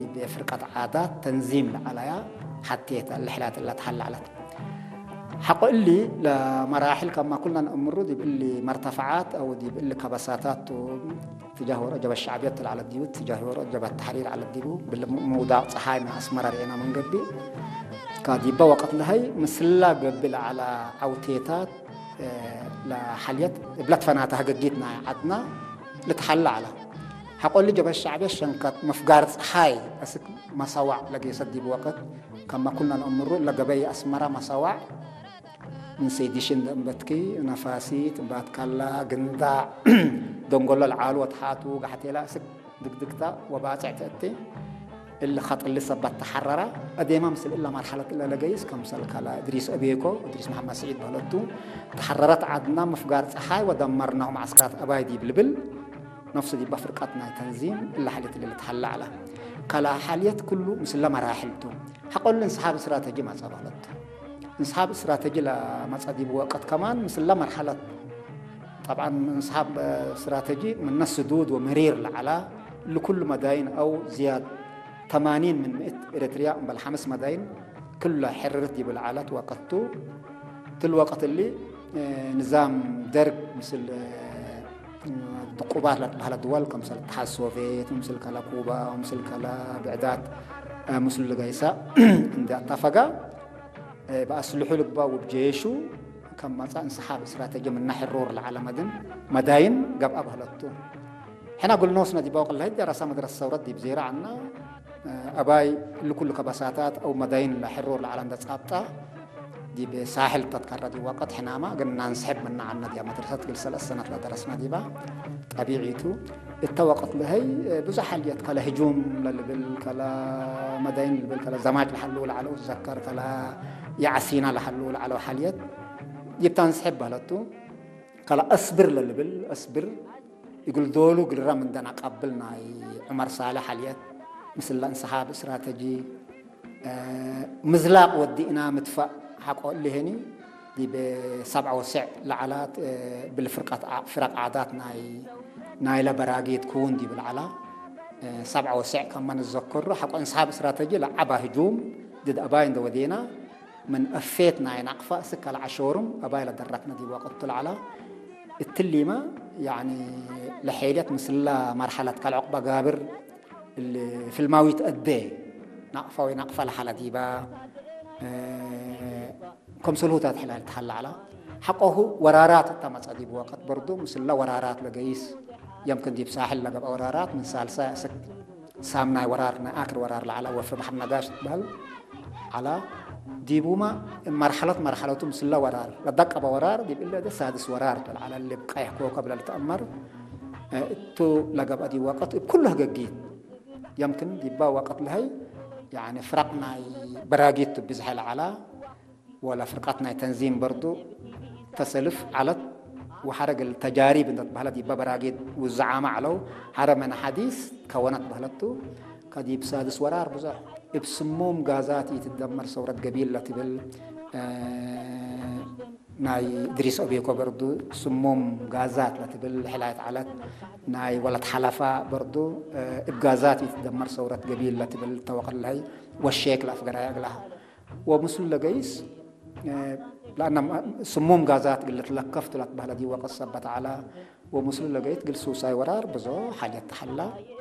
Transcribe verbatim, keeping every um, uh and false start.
بفرقة عادات تنظيم العلايا حتى الحالات اللي تحللت حقول لي لمراحل كما كنا نمر دي باللي مرتفعات او دي باللي كبساتات تجاه رجب الشعبيه على الديو تجاه رجب التحرير على الديو بالموضع صحاي ما اسمر رينا من قبي كادي بوقت لهي مسلا قبل على اوتيتات لحاليات بلاد فناتها حققيتنا عدنا لتحل على حقول لي جبل الشعبيه شنكت مفقار صحاي اسك مساوع لقي سدي بوقت كما كنا نمر لقبي اسمر مساوع من سيديشن دمبتكي نفاسيت بعد كلا جندا دونغول العالو وتحاتو قحتي لا سك دق دقتا وباتع تأتي اللي خط اللي صبت تحرره أديما مثل إلا مرحلة إلا لجيس كمثل كلا إدريس أبيكو إدريس محمد سعيد بهلتو تحررت عدنا مفقار صحاي ودمرناهم عسكرات أبايدي بلبل نفس دي بفرقتنا تنظيم إلا حالية اللي تحل على كلا حالية كله مثل مراحلته حقول لنصحاب استراتيجي ما صبالته نصحاب استراتيجي لما تصدي بوقت كمان مثل مرحلة طبعا نصحاب استراتيجي من نص سدود ومرير لعلى لكل مداين أو زيادة ثمانين من مئة إريتريا بالخمس مداين كلها حررت دي بالعالات وقتو تل وقت اللي نظام درج مثل دقوبات لبهلا دول كمثل الاتحاد السوفيتي مثل كلا كوبا ومثل كلا بعدات مثل لقيسا عند اتفقا بأسلحوا لقبا وبجيشو كم مثلا انسحاب استراتيجي من ناحية الرور العالم مدن مداين قب أبهلتو حنا قلنا نوسنا دي باوق الله دراسة مدرسة ثورات دي بزيرة عنا أباي لكل كبساتات أو مداين ناحية الرور العالم ده تسقطها دي بساحل تذكر دي وقت حنا ما قلنا نسحب منا عنا دي مدرسة كل ثلاث سنوات لا درسنا دي با طبيعيته التوقت لهي بزح حاليات كلا هجوم للبل كلا مداين للبل كلا زماج لحلول على أتذكر كلا يعسينا لحلول على حاليات يبتان سحب بهلتو كلا أصبر للبل أصبر يقول دولو قل رامن دانا قبلنا عمر صالح حاليات مثل انسحاب استراتيجي آه مزلاق ودينا مدفع حقو اللي هني دي بسبعة وسع لعلات آه بالفرقات فرق عادات ناي نايلة براقي تكون دي بالعلا آه سبعة وسع كمان نتذكر حقو انسحاب استراتيجي لعبا هجوم ضد أباين دودينا من أفيتنا ينقفة سكة العشورم أبايل دركنا دي وقت العلا التليمة يعني لحيلات مثل مرحلة كالعقبة قابر اللي في الماوي تأدي نقفة وينقفة لحالة ديبا أه كم سلوتات حلال تحل على حقه ورارات التمت أدي بوقت برضو مثل ورارات لقيس يمكن دي بساحل لقب ورارات من سالسة سك سامنا ورارنا آخر ورار لعلا وفي محمد نقاش تبهل على ديبوما مرحلة مرحلته مثل ورار لدق أبا ورار ديب إلا ده سادس ورار على اللي بقى يحكوه قبل التأمر تو لقب أدي وقت كلها جديد يمكن ديبا وقت لهي يعني فرقنا براقيت بزحل على ولا فرقتنا تنظيم برضو تسلف على وحرق التجارب انت بهلت ديبا براقيت والزعامة علو حرمنا حديث كونت بهلتو كديب سادس ورار بزح بسموم غازات يتدمر ثورة قبيلة تبل آه ناي دريس أبيكو برضو سموم غازات لتبل حلاية علت ناي ولد حلفاء برضو آه بغازات يتدمر ثورة قبيلة تبل توقل لهي والشيك لأفقر يقلها ومثل لقيس آه لأن سموم غازات قلت لكفت لك بهلا دي وقصبت على ومثل لقيت قل سوساي ورار بزو حاجة تحلى